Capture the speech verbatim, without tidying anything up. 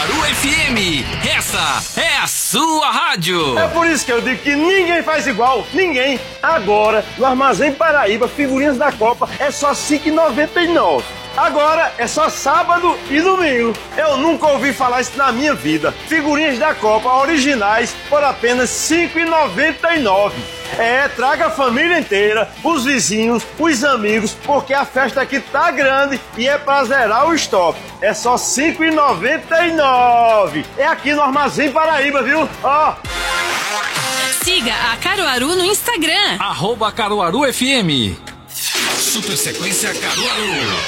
Caruaru F M, essa é a sua rádio. É por isso que eu digo que ninguém faz igual, ninguém. Agora, no Armazém Paraíba, figurinhas da Copa é só cinco reais e noventa e nove centavos. Agora é só sábado e domingo. Eu nunca ouvi falar isso na minha vida. Figurinhas da Copa originais por apenas cinco reais e noventa e nove centavos. É, traga a família inteira, os vizinhos, os amigos, porque a festa aqui tá grande e é pra zerar o estoque. É só cinco reais e noventa e nove centavos. É aqui no Armazém Paraíba, viu? Ó. Siga a Caruaru no Instagram. Arroba Caruaru F M. Super Sequência Caruaru.